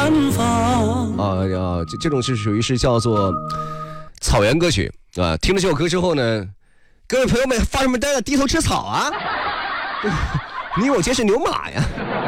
这种是属于是叫做草原歌曲啊。听了这首歌之后呢，各位朋友们发什么呆了？低头吃草啊？你我皆是牛马呀！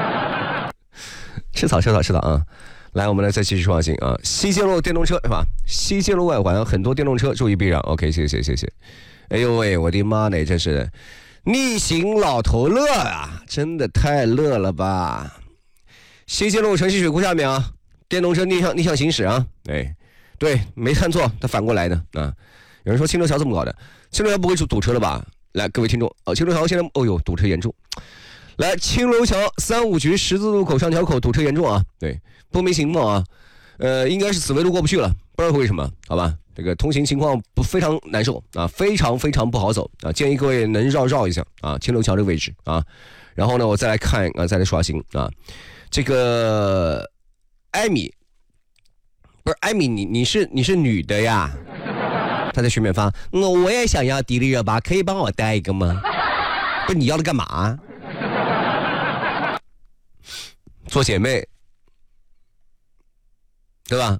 吃草啊！来，我们来再继续创新啊！西街路电动车是吧？西街路外环很多电动车，注意避让。OK， 谢谢。哎呦喂，我的妈呢，这是逆行老头乐啊！真的太乐了吧！西街路城西水库下面啊，电动车逆向行驶啊！哎，对，没看错，它反过来的啊！有人说清流桥这么搞的，清流桥不会堵车了吧？来，各位听众，清流桥现在堵车严重。来，清流桥35局十字路口上桥口堵车严重啊！对，不明情况啊，应该是紫薇路过不去了，不知道为什么，好吧？这个通行情况非常难受啊，非常不好走啊，建议各位能绕一下啊，清流桥这个位置啊。然后呢，我再来看啊，再来刷新啊，这个艾米，不是艾米，你是女的呀？他在群里面发，我也想要迪丽热巴，可以帮我带一个吗？不是你要的干嘛？做姐妹，对吧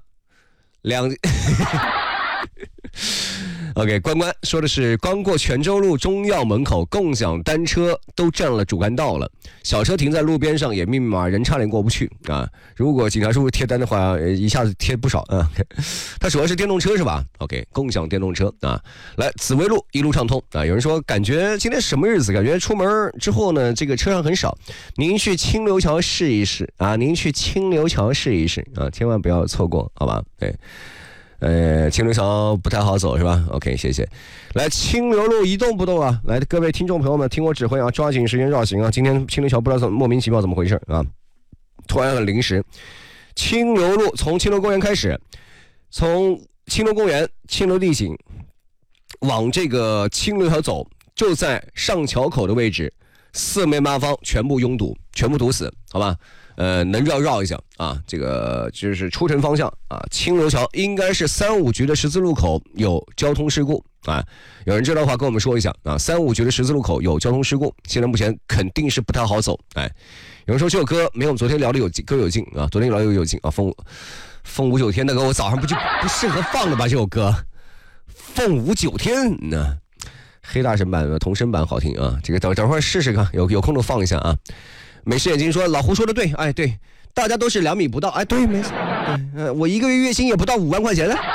？OK， 关说的是刚过泉州路中药门口，共享单车都占了主干道了，小车停在路边上也密密麻麻，人差点过不去啊！如果警察叔叔贴单的话，一下子贴不少啊。它主要是电动车是吧 ？OK， 共享电动车啊。来，紫薇路一路畅通啊。有人说感觉今天什么日子？感觉出门之后呢，这个车上很少。您去清流桥试一试啊！您去清流桥试一试啊！千万不要错过，好吧？对。清流桥不太好走是吧 ？OK， 谢谢。来，清流路一动不动啊！来，各位听众朋友们，听我指挥啊，抓紧时间绕行啊！今天清流桥不知道莫名其妙怎么回事啊，突然很临时。清流路从清流公园开始，从清流公园、清流地景往这个清流桥走，就在上桥口的位置，四面八方全部拥堵，全部堵死，好吧？能绕一下啊，这个就是出城方向啊，清流桥应该是35局的十字路口有交通事故啊，有人知道的话跟我们说一下啊，35局的十字路口有交通事故，现在目前肯定是不太好走，哎，有人说这首歌没有我们昨天聊的歌有劲啊，昨天聊的有劲啊，凤舞9天那个我早上不适合放的吧这首歌，凤舞9天呢，黑大神版童声版好听啊，这个等会儿试试看，有空就放一下啊。美食眼睛说老胡说的对，哎对，大家都是2米不到，哎对没错，我一个月月薪也不到5万块钱了，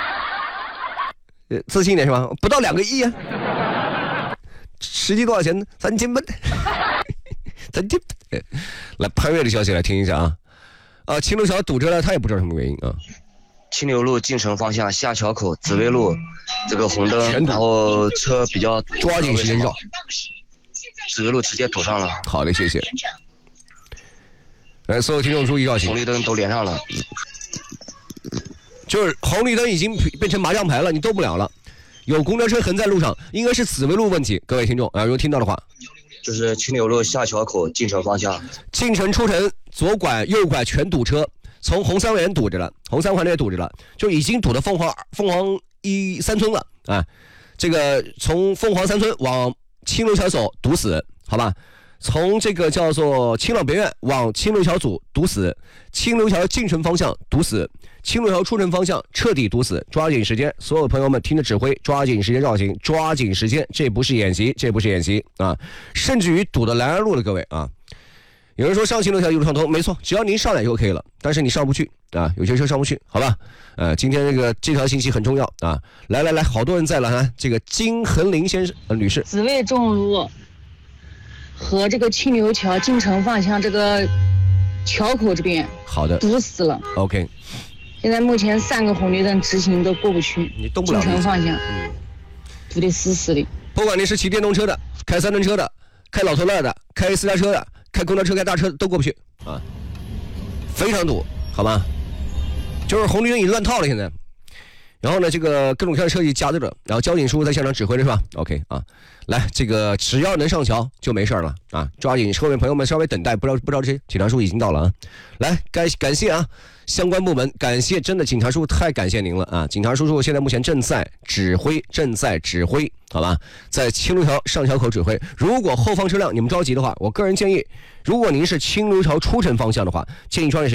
自信一点是吧？不到2个亿啊，实际多少钱呢？3000万，3000。来，潘越的消息来听一下啊，清流桥堵着了，他也不知道什么原因啊。 清流路进城方向下桥口紫薇路这个红灯，然后车比较抓紧时间绕。 紫薇路直接堵上了。 好的，谢谢。来，所有听众注意绕行， 红绿灯都连上了， 就是红绿灯已经变成麻将牌了，你动不了了。有公交车横在路上，应该是紫薇路问题。各位听众啊，如果听到的话， 就是清流路下桥口进城方向， 进城出城左拐右拐全堵车，从红三环堵着了，红三环也堵着了，就已经堵到凤凰3村了啊。这个从凤凰3村往清流桥走堵死，好吧？从这个叫做清朗别院往清流桥组堵死，清流桥进城方向堵死，清流桥出城方向彻底堵死。抓紧时间，所有朋友们听着指挥，抓紧时间绕行，抓紧时间，这不是演习啊！甚至于堵到南安路的各位啊，有人说上清流桥一路畅通，没错，只要您上来就 OK 了，但是你上不去啊，有些车上不去，好吧？今天这条信息很重要啊！来，好多人在了这个金恒林先生女士， 紫薇中路和这个清流桥进城方向这个桥口这边， 好的， 堵死了。 OK， 现在目前3个红绿灯直行都过不去， 你动不了。 进城方向，堵得死死的。 不管你是骑电动车的、开3轮车的、开老头乐的、开私家车的、开公交车、开大车都过不去啊，非常堵，好吗？就是红绿灯已经乱套了，现在。然后呢，这个各种各样的车已夹着，然后交警叔在现场指挥着是吧 ？OK 啊，来，这个只要能上桥就没事了啊！抓紧，各位朋友们稍微等待，不着急，警察叔已经到了啊！来，感谢啊，相关部门，感谢，真的警察叔太感谢您了啊！警察叔叔现在目前正在指挥，好吧，在清流桥上桥口指挥。如果后方车辆你们着急的话，我个人建议，如果您是清流桥出城方向的话，建议抓紧时间。